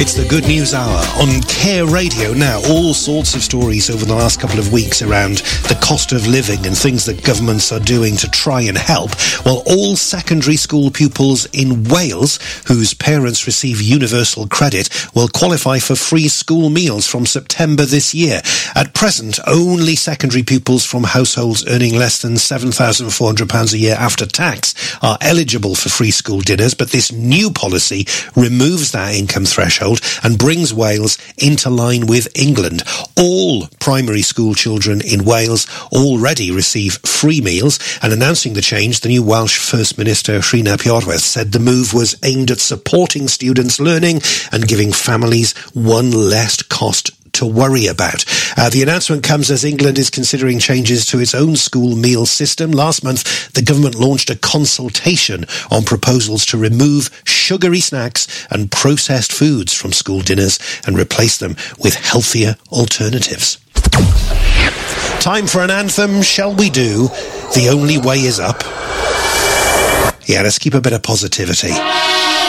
It's the Good News Hour on Care Radio. Now, all sorts of stories over the last couple of weeks around the cost of living and things that governments are doing to try and help. Well, all secondary school pupils in Wales whose parents receive universal credit will qualify for free school meals from September this year. At present, only secondary pupils from households earning less than £7,400 a year after tax are eligible for free school dinners, but this new policy removes that income threshold and brings Wales into line with England. All primary school children in Wales already receive free meals, and announcing the change, the new Welsh First Minister Rhina Piorwerth said the move was aimed at supporting students' learning and giving families one less cost to worry about. The announcement comes as England is considering changes to its own school meal system. Last month, the government launched a consultation on proposals to remove sugary snacks and processed foods from school dinners and replace them with healthier alternatives. Time for an anthem, shall we do? The Only Way Is Up. Yeah, let's keep a bit of positivity.